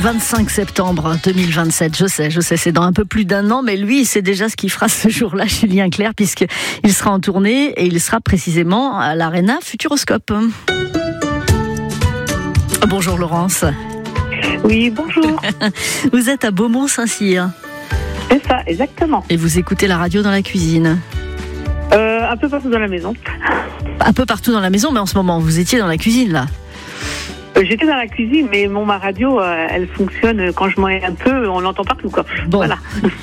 25 septembre 2027, je sais, c'est dans un peu plus d'un an, mais lui, il sait déjà ce qu'il fera ce jour-là, Julien Clerc, puisqu'il sera en tournée et il sera précisément à l'Arena Futuroscope. Bonjour Laurence. Oui, bonjour. Vous êtes à Beaumont-Saint-Cyr. C'est ça, exactement. Et vous écoutez la radio dans la cuisine. Un peu partout dans la maison. Un peu partout dans la maison, mais en ce moment, vous étiez dans la cuisine, là. J'étais dans la cuisine, mais ma radio, elle fonctionne quand je m'en vais un peu, on l'entend partout, quoi. Bon. Voilà.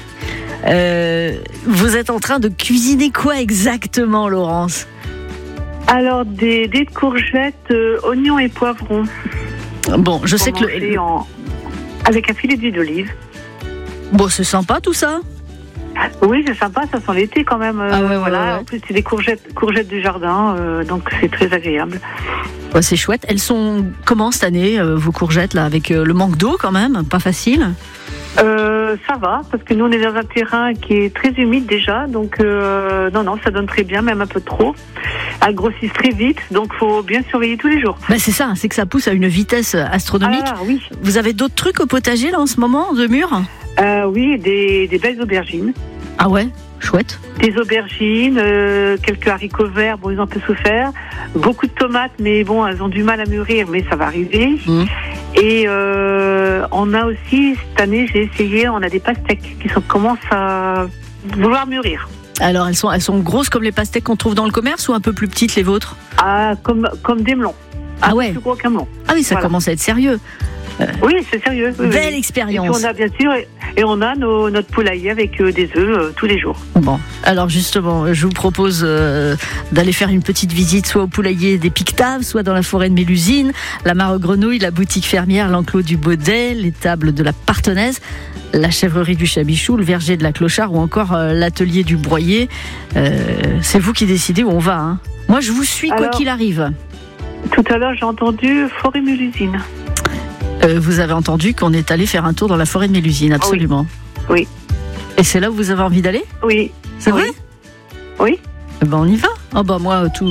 Vous êtes en train de cuisiner quoi exactement, Laurence ? Alors, des courgettes, oignons et poivrons. Bon, je sais que avec un filet d'huile d'olive. Bon, c'est sympa tout ça ? Oui, c'est sympa, ça sent l'été quand même. Ouais. En plus, c'est des courgettes du jardin, donc c'est très agréable. Ouais, c'est chouette. Elles sont comment cette année, vos courgettes, là, avec le manque d'eau quand même ? Pas facile ? Ça va, parce que nous on est dans un terrain qui est très humide déjà, donc non, ça donne très bien, même un peu trop. Elles grossissent très vite, donc faut bien surveiller tous les jours. C'est ça, c'est que ça pousse à une vitesse astronomique. Ah oui. Vous avez d'autres trucs au potager là en ce moment, de mûrs ? Oui, des belles aubergines. Ah ouais, chouette. Des aubergines, quelques haricots verts, bon ils ont un peu souffert. Beaucoup de tomates, mais bon elles ont du mal à mûrir, mais ça va arriver. Et on a aussi, cette année, j'ai essayé, on a des pastèques qui commencent à vouloir mûrir. Alors, elles sont grosses comme les pastèques qu'on trouve dans le commerce ou un peu plus petites les vôtres ? Ah, comme des melons. Ah ouais. Plus gros qu'un melon. Ah oui, ça commence à être sérieux. Oui, c'est sérieux. Belle expérience. Et puis on a bien sûr, et on a notre poulailler avec des œufs tous les jours. Bon, alors justement, je vous propose d'aller faire une petite visite soit au poulailler des Pictaves, soit dans la forêt de Mélusine, la Mare aux Grenouilles, la boutique fermière, l'enclos du Baudet, l'étable de la Partenaise, la chèvrerie du Chabichou, le verger de la Clochard ou encore l'atelier du Broyer. C'est vous qui décidez où on va. Hein. Moi, je vous suis quoi qu'il arrive. Tout à l'heure, j'ai entendu forêt Mélusine. Vous avez entendu qu'on est allé faire un tour dans la forêt de Mélusine, absolument. Oui. Et c'est là où vous avez envie d'aller ? Oui. C'est vrai ? Oui. On y va. Moi, tout...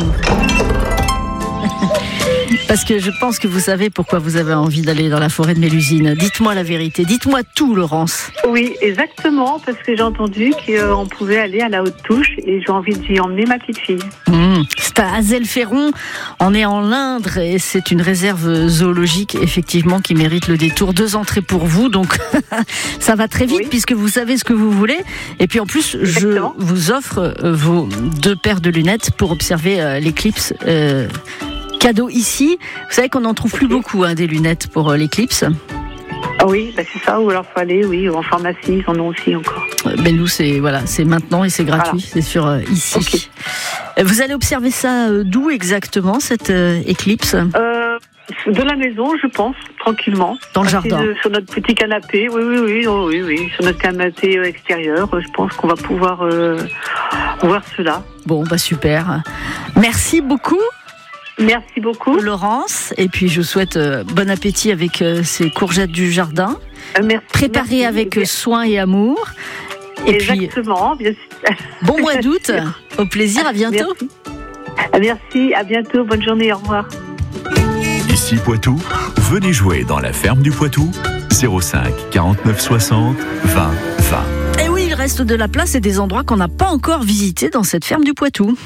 Parce que je pense que vous savez pourquoi vous avez envie d'aller dans la forêt de Mélusine. Dites-moi la vérité, dites-moi tout, Laurence. Oui, exactement, parce que j'ai entendu qu'on pouvait aller à la Haute-Touche et j'ai envie d'y emmener ma petite fille. C'est à Azel-Ferron, on est en l'Indre et c'est une réserve zoologique effectivement qui mérite le détour. 2 entrées pour vous, donc ça va très vite puisque vous savez ce que vous voulez. Et puis en plus, exactement. Je vous offre vos 2 paires de lunettes pour observer l'éclipse. Cadeau ici, vous savez qu'on n'en trouve plus beaucoup des lunettes pour l'éclipse. Ah oui, c'est ça, ou alors faut aller, en pharmacie, ils en ont aussi encore. Mais nous, c'est maintenant et c'est gratuit, c'est sur ici. Okay. Vous allez observer ça d'où exactement, cette éclipse ? De la maison, je pense, tranquillement. Dans le jardin. Sur notre petit canapé, oui, sur notre canapé extérieur, je pense qu'on va pouvoir voir cela. Bon, super. Merci beaucoup. Merci beaucoup. Laurence, et puis je vous souhaite bon appétit avec ces courgettes du jardin. Merci. Préparées avec soin et amour. Et exactement, puis, bien sûr. Bon mois d'août, au plaisir, à bientôt. Merci, à bientôt, bonne journée, au revoir. Ici Poitou, venez jouer dans la ferme du Poitou, 05 49 60 20 20. Et oui, il reste de la place et des endroits qu'on n'a pas encore visités dans cette ferme du Poitou.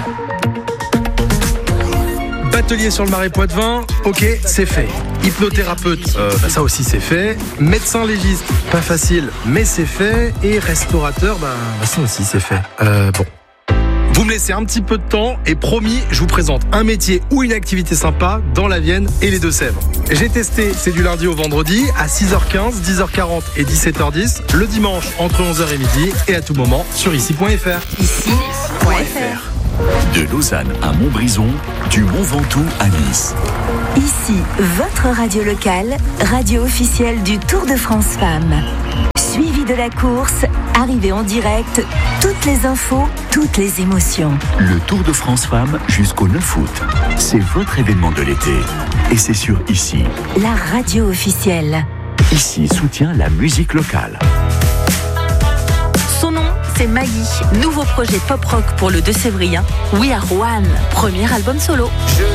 Atelier sur le Marais Poitevin, ok, c'est fait. Hypnothérapeute, ça aussi c'est fait. Médecin légiste, pas facile, mais c'est fait. Et restaurateur, ça aussi c'est fait. Vous me laissez un petit peu de temps et promis, je vous présente un métier ou une activité sympa dans la Vienne et les Deux-Sèvres. J'ai testé, c'est du lundi au vendredi à 6h15, 10h40 et 17h10, le dimanche entre 11h et midi et à tout moment sur ici.fr. Ici.fr. De Lausanne à Montbrison, du Mont Ventoux à Nice. Ici, votre radio locale, radio officielle du Tour de France Femmes. Suivi de la course, arrivée en direct, toutes les infos, toutes les émotions. Le Tour de France Femmes jusqu'au 9 août. C'est votre événement de l'été. Et c'est sur Ici. La radio officielle. Ici soutient la musique locale. Son nom, c'est Maggie. Nouveau projet pop-rock pour le Deux-Sévrien. We Are One. Premier album solo.